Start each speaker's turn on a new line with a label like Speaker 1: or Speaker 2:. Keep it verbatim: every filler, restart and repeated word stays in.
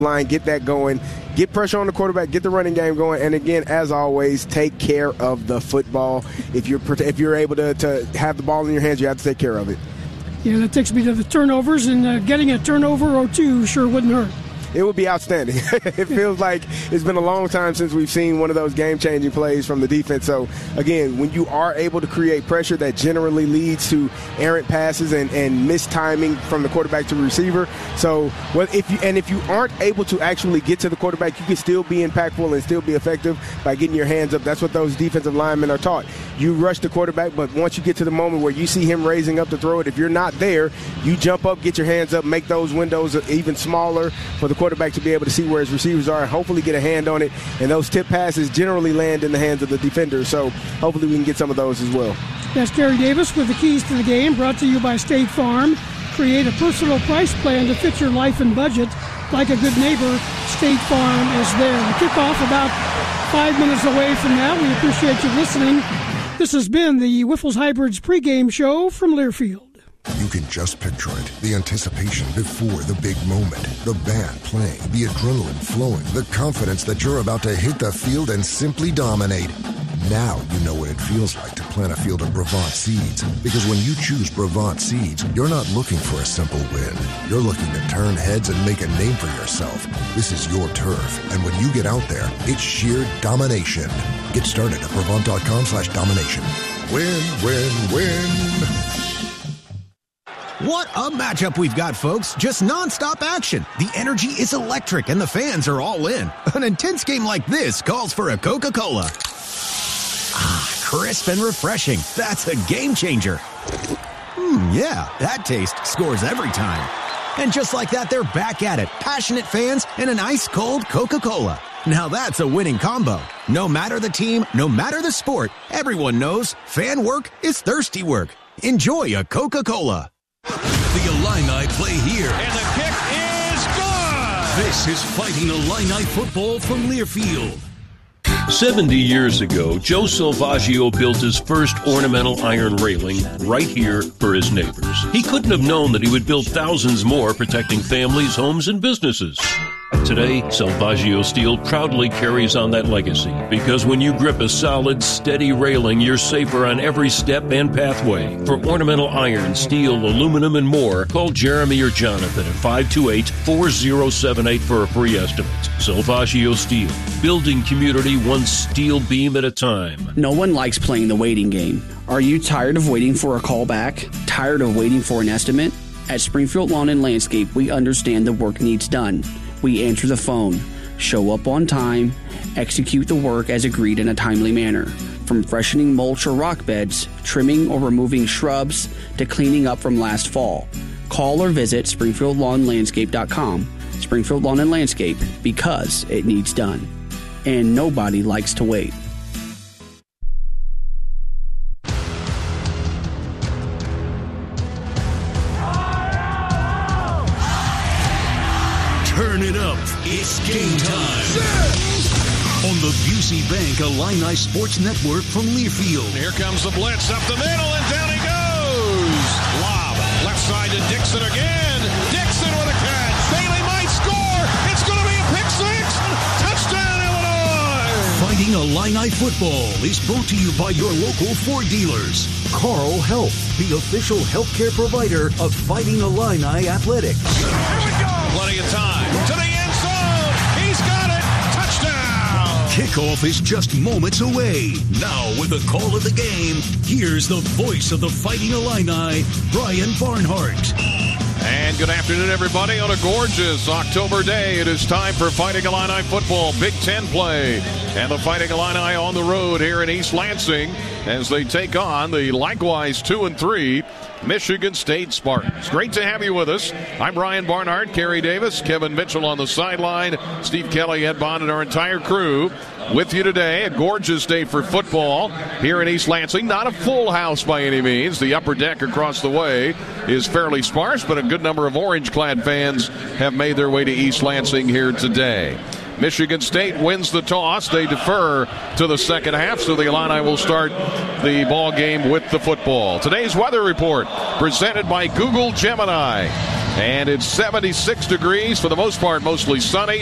Speaker 1: line, get that going, get pressure on the quarterback, get the running game going, and again, as always, take care of the football. If you're if you're able to, to have the ball in your hands, you have to take care of it.
Speaker 2: Yeah, that takes me to the turnovers, and uh, getting a turnover or two sure wouldn't hurt.
Speaker 1: It would be outstanding. It feels like it's been a long time since we've seen one of those game-changing plays from the defense. So, again, when you are able to create pressure, that generally leads to errant passes and, and mistiming from the quarterback to the receiver. So, well, if you and if you aren't able to actually get to the quarterback, you can still be impactful and still be effective by getting your hands up. That's what those defensive linemen are taught. You rush the quarterback, but once you get to the moment where you see him raising up to throw it, if you're not there, you jump up, get your hands up, make those windows even smaller for the quarterback to be able to see where his receivers are and hopefully get a hand on it. And those tip passes generally land in the hands of the defender. So hopefully we can get some of those as well.
Speaker 2: That's Gary Davis with the keys to the game, brought to you by State Farm. Create a personal price plan to fit your life and budget. Like a good neighbor, State Farm is there. The kickoff about five minutes away from now. We appreciate you listening. This has been the Whiffles Hybrids pregame show from Learfield.
Speaker 3: You can just picture it. The anticipation before the big moment. The band playing, the adrenaline flowing, the confidence that you're about to hit the field and simply dominate. Now you know what it feels like to plant a field of Brevant seeds. Because when you choose Brevant seeds, you're not looking for a simple win. You're looking to turn heads and make a name for yourself. This is your turf. And when you get out there, it's sheer domination. Get started at Brevant.com slash domination. Win, win, win.
Speaker 4: What a matchup we've got, folks. Just nonstop action. The energy is electric and the fans are all in. An intense game like this calls for a Coca-Cola. Ah, crisp and refreshing. That's a game changer. Hmm, yeah, that taste scores every time. And just like that, they're back at it. Passionate fans and an ice-cold Coca-Cola. Now that's a winning combo. No matter the team, no matter the sport, everyone knows fan work is thirsty work. Enjoy a Coca-Cola.
Speaker 5: The Illini play here.
Speaker 6: And the kick is good!
Speaker 5: This is Fighting Illini football from Learfield.
Speaker 7: seventy years ago, Joe Salvaggio built his first ornamental iron railing right here for his neighbors. He couldn't have known that he would build thousands more protecting families, homes, and businesses. Today, Salvaggio Steel proudly carries on that legacy because when you grip a solid, steady railing, you're safer on every step and pathway. For ornamental iron, steel, aluminum, and more, call Jeremy or Jonathan at five two eight, four zero seven eight for a free estimate. Salvaggio Steel, building community one steel beam at a time.
Speaker 8: No one likes playing the waiting game. Are you tired of waiting for a call back? Tired of waiting for an estimate? At Springfield Lawn and Landscape, we understand the work needs done. We answer the phone, show up on time, execute the work as agreed in a timely manner. From freshening mulch or rock beds, trimming or removing shrubs, to cleaning up from last fall. Call or visit springfield lawn landscape dot com. Springfield Lawn and Landscape, because it needs done. And nobody likes to wait.
Speaker 5: Turn it up. It's game time. On the Busey Bank Illini Sports Network from Learfield.
Speaker 6: Here comes the blitz up the middle, and down he goes. Lob. Left side to Dixon again. Dixon with a catch. Bailey might score. It's going to be a pick six. Touchdown, Illinois.
Speaker 5: Fighting Illini football is brought to you by your local Ford dealers. Carl Health, the official healthcare provider of Fighting Illini Athletics.
Speaker 6: Here we go. Plenty of time. To the end zone. He's got it. Touchdown.
Speaker 5: Kickoff is just moments away. Now with the call of the game, here's the voice of the Fighting Illini, Brian Barnhart.
Speaker 6: And good afternoon, everybody. On a gorgeous October day, it is time for Fighting Illini football, Big Ten play. And the Fighting Illini on the road here in East Lansing as they take on the likewise two and three Michigan State Spartans. Great to have you with us. I'm Brian Barnhart, Kerry Davis, Kevin Mitchell on the sideline, Steve Kelly, Ed Bond, and our entire crew with you today. A gorgeous day for football here in East Lansing. Not a full house by any means. The upper deck across the way is fairly sparse, but a good number of orange-clad fans have made their way to East Lansing here today. Michigan State wins the toss. They defer to the second half, so the Illini will start the ball game with the football. Today's weather report presented by Google Gemini. And it's seventy-six degrees for the most part, mostly sunny.